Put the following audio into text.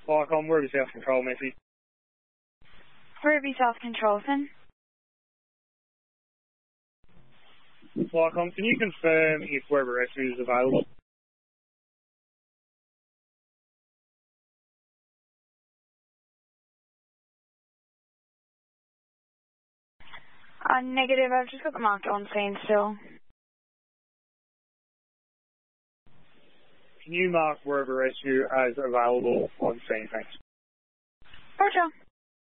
Flycom, Werribee South Control message. Werribee South Control, Finn. Flycom, can you confirm if Werribee Rescue is available? Negative, I've just got the marked on scene still. Can you mark Werribee Rescue as available on scene, thanks? Roger.